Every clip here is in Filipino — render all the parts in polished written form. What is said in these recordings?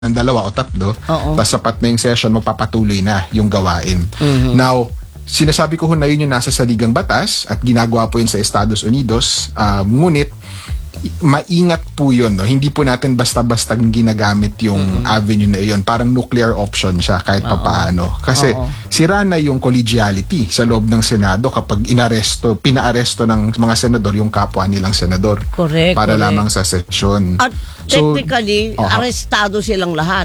ng 2 o 3, Oo. tapos sapat na yung session, magpapatuloy na yung gawain. Now, sinasabi ko na yun yung nasa saligang batas at ginagawa po yun sa Estados Unidos, ngunit maingat po yun, no? Hindi po natin basta-basta ginagamit yung avenue na yun. Parang nuclear option siya kahit papaano. Kasi sira na yung collegiality sa loob ng Senado kapag pinaaresto ng mga senador yung kapwa nilang senador. Correct. Para correct. lamang sa session. At technically, arestado silang lahat.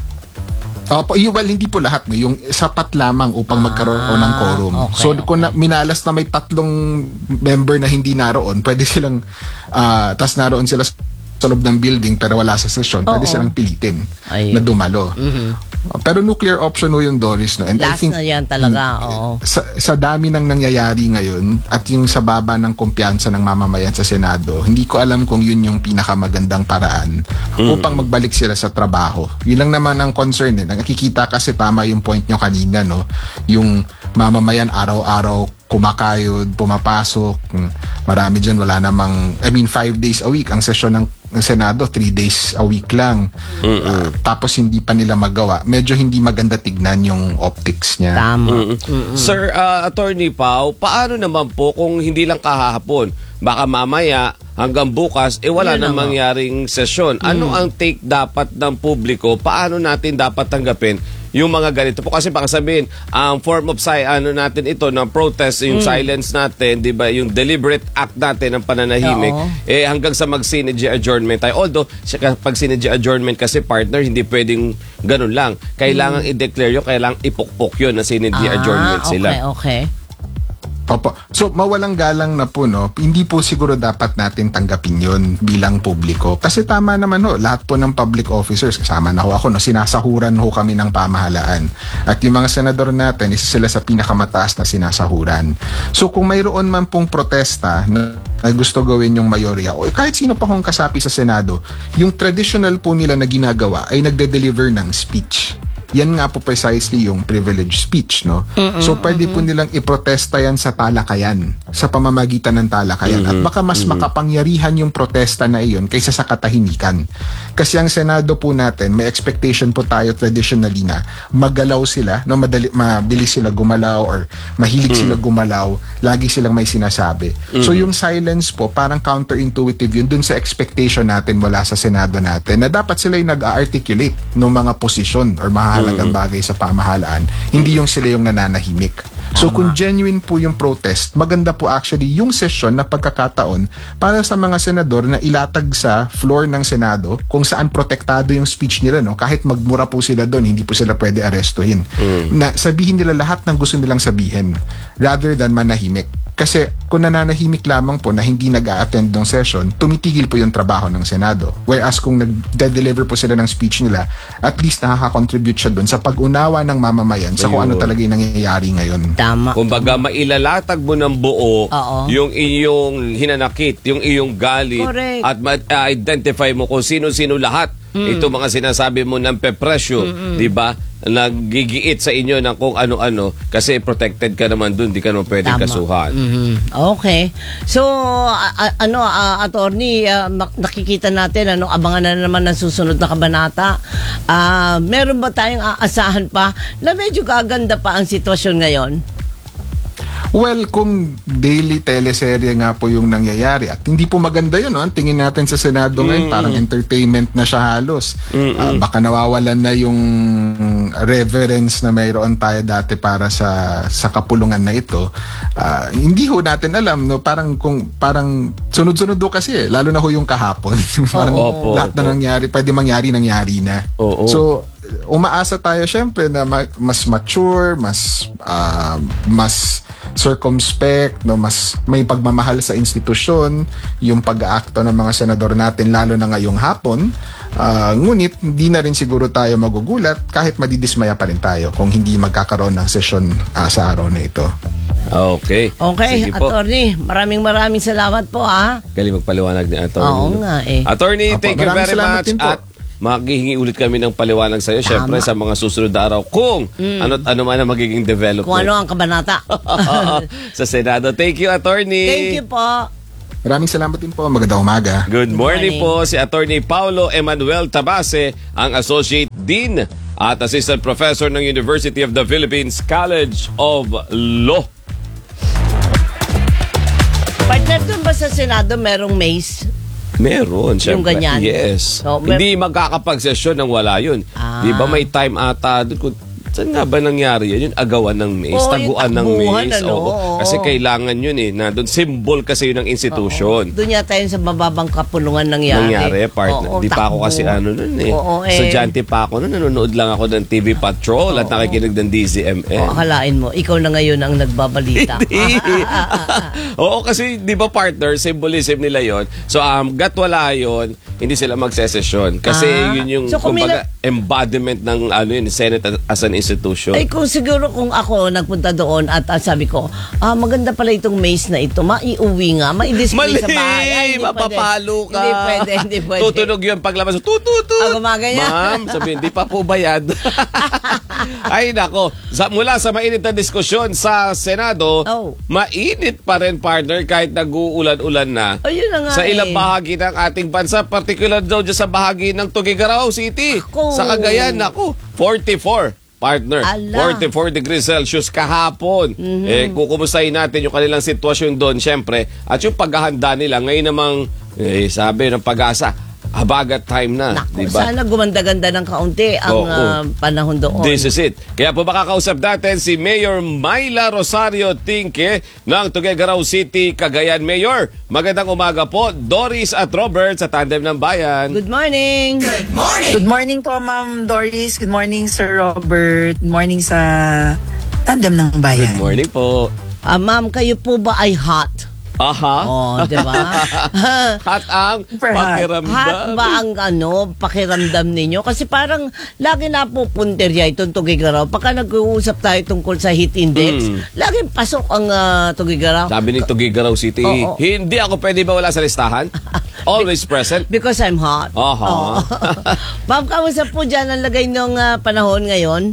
Well, hindi po lahat. No? Yung sapat lamang upang magkaroon ng quorum. Okay, So, kung minalas na may 3 member na hindi naroon, pwede silang, tas naroon sila sa loob ng building pero wala sa session, pwede silang pilitin na dumalo. Pero nuclear option no yung Doris. No? And I Last think, na yan talaga. Oo. sa dami ng nangyayari ngayon at yung sa baba ng kumpiyansa ng mamamayan sa Senado, hindi ko alam kung yun yung pinakamagandang paraan upang magbalik sila sa trabaho. Yun lang naman ang concern. Nakikita kasi tama yung point nyo kanina, no? Yung mamamayan araw-araw kumakayod, pumapasok. Marami dyan wala namang, 5 days a week ang sesyon ng Senado, 3 days a week lang. Tapos hindi pa nila magawa. Medyo hindi maganda tignan yung optics niya. Tama. Sir, Attorney Pao, paano naman po kung hindi lang kahapon? Baka mamaya hanggang bukas, wala Yun na naman. mangyaring sesyon. Ano ang take dapat ng publiko? Paano natin dapat tanggapin yung mga ganito po? Kasi baka sabihin, ang form of natin ito, ng protest, yung silence natin, di ba, yung deliberate act natin ng pananahimik, hanggang sa mag-synergy adjournment tayo. Although, pag synergy adjournment kasi partner, hindi pwedeng ganun lang. Kailangan i-declare yun, kailangan ipukpok yun na synergy adjournment sila. Okay. Opo. So, mawalang galang na po, no? Hindi po siguro dapat natin tanggapin yun bilang publiko. Kasi tama naman ho, lahat po ng public officers, kasama na ho ako, no? Sinasahuran ho kami ng pamahalaan. At yung mga senador natin, isa sila sa pinakamataas na sinasahuran. So, kung mayroon man pong protesta na gusto gawin yung mayorya, o kahit sino pa kong kasapi sa Senado, yung traditional po nila na ginagawa ay nagde-deliver ng speech. Yan nga po precisely yung privilege speech, no? So, pwede po nilang iprotesta yan sa talakayan, sa pamamagitan ng talakayan. At baka mas makapangyarihan yung protesta na iyon kaysa sa katahimikan. Kasi ang Senado po natin, may expectation po tayo traditionally na magalaw sila, no? Mabilis sila gumalaw or mahilig sila gumalaw, lagi silang may sinasabi. So, yung silence po, parang counterintuitive yun dun sa expectation natin mula sa Senado natin na dapat sila yung nag-articulate ng mga posisyon or mahalagang bagay sa pamahalaan, hindi yung sila yung nananahimik. So kung genuine po yung protest, maganda po actually yung session na pagkakataon para sa mga senador na ilatag sa floor ng Senado kung saan protektado yung speech nila, no? Kahit magmura po sila doon, hindi po sila pwede arestuhin. Na sabihin nila lahat ng gusto nilang sabihin rather than manahimik. Kasi kung nananahimik lamang po na hindi nag-a-attend ng session, tumitigil po yung trabaho ng Senado. Whereas kung nag-deliver po sila ng speech nila, at least nakaka-contribute siya doon sa pag-unawa ng mamamayan sa kung ano talaga yung nangyayari ngayon. Tama. Kumbaga, mailalatag mo ng buo yung iyong hinanakit, yung iyong galit, Correct. at ma-identify mo kung sino-sino lahat. Ito mga sinasabi mo ng pepresyo, di ba? Nagigiit sa inyo ng kung ano-ano kasi protected ka naman dun, di ka naman pwedeng Tama. kasuhan. Okay. So, attorney, nakikita natin, abangan na naman ang susunod na kabanata. Meron ba tayong aasahan pa na medyo gaganda pa ang sitwasyon ngayon? Well, kung daily teleserye nga po yung nangyayari at hindi po maganda yun, no? Ang tingin natin sa Senado ngayon, parang entertainment na siya halos. Baka nawawalan na yung reverence na mayroon tayo dati para sa kapulungan na ito. Hindi ho natin alam, no? Parang sunod-sunod do kasi lalo na ho yung kahapon. Parang lahat na nangyari, pwede nangyari na. So, umaasa tayo syempre na mas mature, mas circumspect, no, mas may pagmamahal sa institusyon yung pag-aakto ng mga senador natin lalo na ngayong hapon. Ngunit hindi na rin siguro tayo magugulat kahit madidismaya pa rin tayo kung hindi magkakaroon ng sesyon sa araw na ito. Okay. Sige po. Attorney, maraming salamat po, ha? Galing magpaliwanag ni Attorney. Oo nga, eh. Attorney, Opo, thank you maraming very salamat much. din po. At maghihingi ulit kami ng paliwanag sa iyo, syempre, sa mga susunod na araw kung ano man ang magiging development. Kung ano ang kabanata. Sa Senado. Thank you, Attorney. Thank you po. Maraming salamat din po. Magandang umaga. Good morning morning. po si Attorney Paulo Emanuel Tabase, ang Associate Dean at Assistant Professor ng University of the Philippines College of Law. Partner, doon ba sa Senado merong maze? Meron, syempre. ganyan? Yes. So, Hindi magkakapag-session nang wala yun. Ah. Di ba may time ata doon kung saan nga ba nangyari yun? Yung agawan ng maze, Oo, taguan yung ng takbuhan, maze. ano? Oo. Oo. Kasi kailangan yun eh. Nandun, symbol kasi yun ng institution. Doon yata yun sa bababang kapulungan nangyari. Partner. Oo, Di pa ako takbo. kasi ano nun eh. Oo, Estudyante pa ako nun. Nanonood lang ako ng TV Patrol at nakikinig ng DZMN. O, akalain mo, ikaw na ngayon ang nagbabalita. Hindi. Oo, kasi di ba partner, symbolism nila yon. So, gat wala yon, hindi sila magsesesyon. Kasi yun yung, So, kung kumbaga, embodiment ng ano yun, Senate as an institution. Ay, kung siguro kung ako nagpunta doon at sabi ko, maganda pala itong maze na ito, maiuwi nga, ma-display Mali! sa bahay. Ay, hindi Mapapalo pwede. ka. Hindi pwede. Tutunog yun paglabas. Tututut! Gumaganyan. Ma'am, sabihin, di pa po bayad. Ay, nako. Mula sa mainit na diskusyon sa Senado, mainit pa rin, partner, kahit nag-uulan-ulan na. Ayun na nga Sa ilang eh. bahagi ng ating bansa, particular daw dyan sa bahagi ng Tuguegarao City. Ako. Sa Cagayan, nako, 44. Partner, Ala. 44 degrees Celsius kahapon. Kukumustahin natin yung kanilang sitwasyon doon, syempre. At yung paghahanda nila, ngayon namang, sabi ng Pag-asa, habagat time na. Naku, Diba? sana gumanda-ganda ng kaunti ang panahon doon. This is it. Kaya po makakausap natin si Mayor Myla Rosario Tinque ng Tuguegarao City, Cagayan. Mayor, magandang umaga po. Doris at Robert sa Tandem ng Bayan. Good morning. Good morning po, Ma'am Doris. Good morning, Sir Robert. Good morning sa Tandem ng Bayan. Good morning po. Ma'am, kayo po ba ay hot? Aha. Oh, di ba? At ang Super hot. pakiramdam. Hot ba ang pakiramdam ninyo? Kasi parang lagi napupunterya itong Tuguegarao. Pagka nag-uusap tayo tungkol sa heat index, laging pasok ang Tuguegarao. Sabi ni Tuguegarao City, Oo. hindi ako pwede ba wala sa listahan? Always present. Because I'm hot. Aha. Oo. Ma'am, kamusta po dyan ang lagay ng panahon ngayon?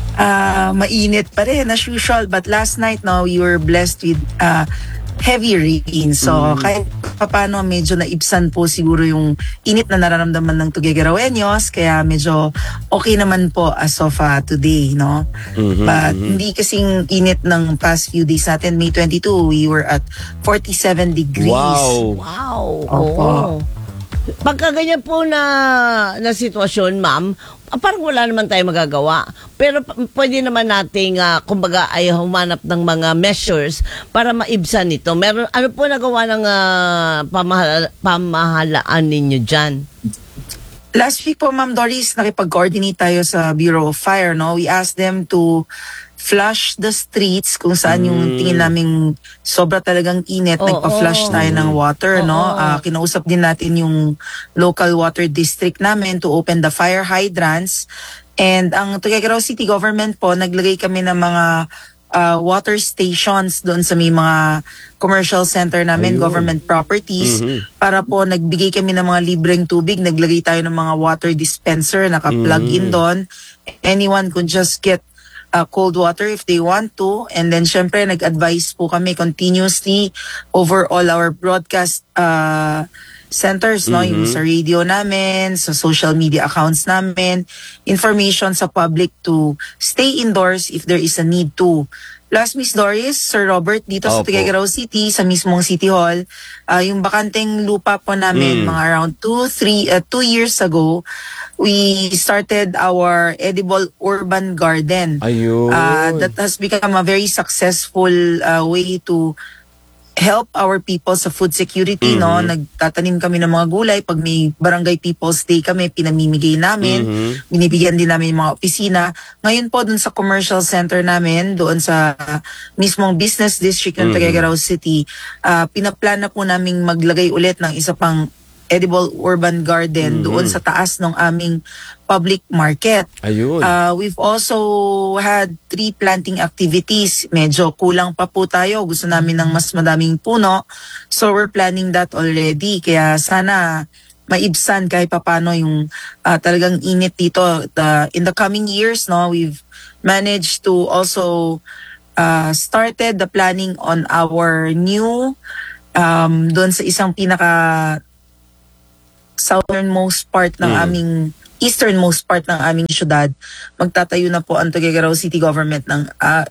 Mainit pa rin as usual, but last night we were blessed with heavy rain. So kahit paano medyo naibsan po siguro yung init na nararamdaman ng Tuguegaraoeños, kaya medyo okay naman po as of today, no? But hindi kasing init ng past few days natin. May 22, we were at 47 degrees. Wow. Wow. Opo. Oo. Pagka ganyan po na sitwasyon, ma'am, parang wala naman tayo magagawa. Pero pwede naman nating, kumbaga, ay humanap ng mga measures para maibsan ito. Meron, ano po nagawa ng pamahalaan ninyo dyan? Last week po, Ma'am Doris, nakipag-coordinate tayo sa Bureau of Fire, no? We asked them to flush the streets kung saan yung tingin naming sobra talagang init. Nagpa-flush tayo ng water, no? Kinausap din natin yung local water district namin to open the fire hydrants. And ang Tuguegarao City Government po, naglagay kami ng mga water stations doon sa may mga commercial center namin, government properties, para po nagbigay kami ng mga libreng tubig, naglagay tayo ng mga water dispenser, naka-plug in doon. Anyone could just get cold water if they want to. And then syempre nag-advise po kami continuously over all our broadcast centers, no? Yung sa radio namin, sa social media accounts namin, information sa public to stay indoors if there is a need to. Plus, Miss Doris, Sir Robert, dito sa Opo. Tuguegarao City, sa mismong City Hall, yung bakanteng lupa po namin, mga around 2 years ago, we started our edible urban garden. Ayun. That has become a very successful way to help our people sa food security, no? Nagtatanim kami ng mga gulay. Pag may Barangay People's Day kami, pinamimigay namin. Binibigyan din namin yung mga opisina. Ngayon po, dun sa commercial center namin, doon sa mismong business district ng Tuguegarao City, pinaplana po namin maglagay ulit ng isa pang edible urban garden doon sa taas ng aming public market. Ayun. We've also had tree planting activities. Medyo kulang pa po tayo. Gusto namin ng mas madaming puno. So we're planning that already. Kaya sana maibsan kahit papano yung talagang init dito. In the coming years, no, we've managed to also started the planning on our new doon sa isang pinaka southernmost part ng aming easternmost part ng aming syudad, magtatayo na po ang Tuguegarao City Government ng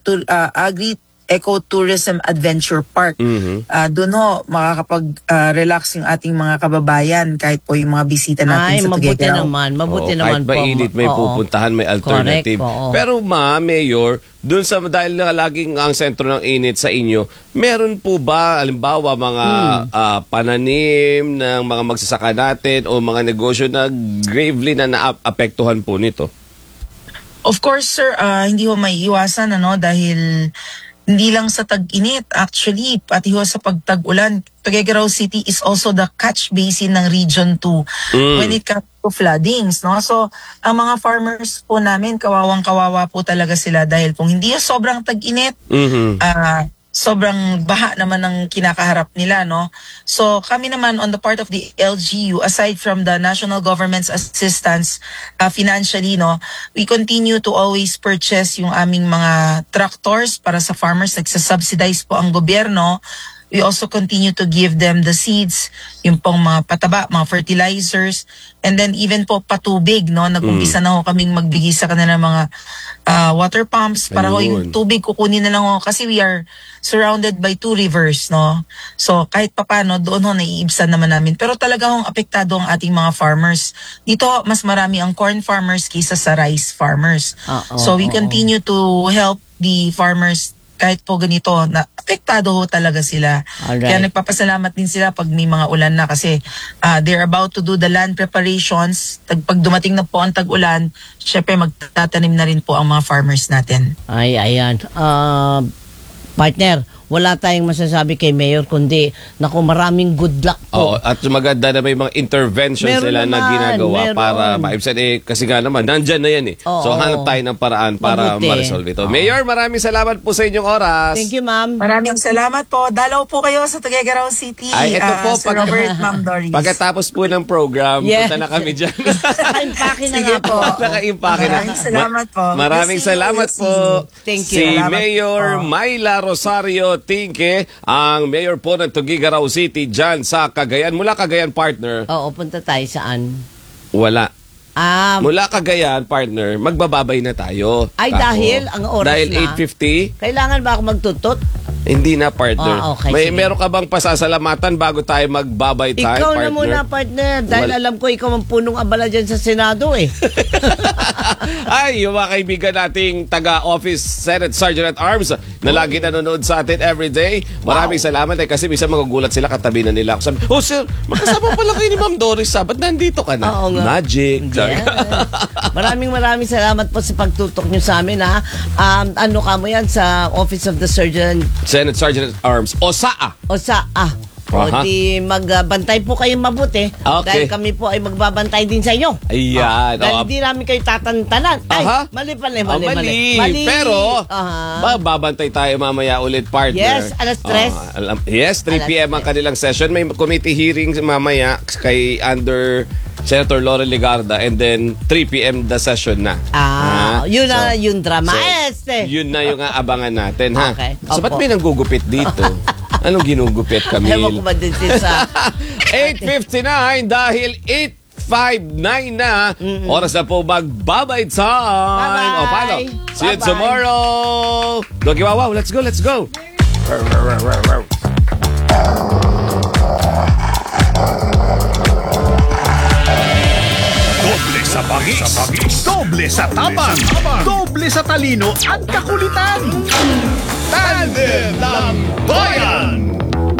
Agri-Ecotourism Adventure Park. Doon ho, makakapag-relax yung ating mga kababayan kahit po yung mga bisita natin sa mabuti Tuguegarao. naman. Mabuti Oo, naman kahit po. mainit, may Oo. pupuntahan, may alternative. Correct, oo. Pero Mayor, dun sa dahil na laging ang sentro ng init sa inyo, meron po ba, halimbawa, mga pananim ng mga magsasaka natin o mga negosyo na gravely na naapektuhan po nito? Of course, sir, hindi ho may iwasan, dahil hindi lang sa tag-init, actually, pati ho sa pagtag-ulan, Tuguegarao City is also the catch basin ng Region 2 when it comes to floodings, no? So, ang mga farmers po namin, kawawang-kawawa po talaga sila dahil kung hindi sobrang tag-init, sobrang baha naman ang kinakaharap nila, no? So, kami naman on the part of the LGU, aside from the national government's assistance financially, no, we continue to always purchase yung aming mga tractors para sa farmers. Nagsasubsidize po ang gobyerno. We also continue to give them the seeds, yung pong mga pataba, mga fertilizers, and then even po patubig, no? Nag-umpisa na ho kaming magbigay sa kanila mga water pumps para ho yung tubig kukunin na lang ho kasi we are surrounded by 2 rivers, no? So kahit papano doon ho naiibsan naman namin. Pero talaga hong apektado ang ating mga farmers. Dito mas marami ang corn farmers kaysa sa rice farmers. So we continue to help the farmers kahit po ganito, na apektado ho talaga sila. Alright. Kaya nagpapasalamat din sila pag may mga ulan na kasi they're about to do the land preparations. Pag dumating na po ang tag-ulan, syempre magtatanim na rin po ang mga farmers natin. Ay, ayan. Partner, wala tayong masasabi kay Mayor kundi naku, maraming good luck po. Oo, at maganda na may mga interventions Meron sila na naman, ginagawa meron. para maibsan. Kasi nga naman, nandyan na yan eh. Oo. So hanap tayo ng paraan para Mabuti. ma-resolve ito. Mayor, maraming salamat po sa inyong oras. Thank you, ma'am. Maraming salamat po. Dalaw po kayo sa Tuguegarao City. Ay, ito po. Sir Robert, Ma'am Doris. Pagkatapos po ng program, Yes. punta na kami dyan. Naka-impake na Sige nga po. po. Naka-impake na. Maraming salamat po. Maraming We'll see you. salamat po. Thank you. Si Salamat Mayor po. Myla Rosario Tingke, ang mayor po ng Tuguegarao City dyan sa Cagayan. Mula Cagayan, partner, Oo, punta tayo saan? wala. Mula Mula Cagayan, partner, magbababay na tayo. Ay, Ako. dahil ang oras dahil na. 8:50, Kailangan ba ako magtutot? hindi na, partner. Okay, sige. Meron ka bang pasasalamatan bago tayo magbabay tayo, Ikaw partner? na muna, partner. Dahil Wal- alam ko ikaw ang punong abala dyan sa Senado eh. Ay, yung mga kaibigan nating taga-office Senate Sergeant at Arms na lagi nanonood sa atin everyday. Maraming salamat kasi minsan magugulat sila, katabi na nila ako. Sabi, oh sir, magkasama pala kayo ni Ma'am Doris. Ba't nandito ka na? Oo nga. Magic. Yes. Maraming salamat po sa pagtutok nyo sa amin ha. Ano ka mo yan sa Office of the Surgeon Senate Sergeant at Arms. OSAA. o sa o Aha. di magbantay po kayong mabuti Okay. dahil kami po ay magbabantay din sa inyo. Ayan. Dahil Oh, hindi namin kayo tatantanan. Ay, Aha. mali. mali. Pero, Aha. babantay tayo mamaya ulit, partner. Yes, alas 3. Yes, 3 Alas p.m. ang 3. kanilang session. May committee hearing mamaya kay under Senator Laurel Ligarda and then 3 p.m. the session na. Yun na So, yung drama. Yun na yung aabangan natin, ha? Okay. So, ba't Opo. may nanggugupit dito? Anong ginugupit, Ewan ko Camille? ba din sa... 8:59 dahil 8:59 na. Oras na po magbabay time. Bye-bye. O, paano? See you Bye-bye. tomorrow. Doggy Wawaw, let's go, let's go. Doble sa bangis, doble sa tapang, doble sa talino at kakulitan. Tandem ng Bayan!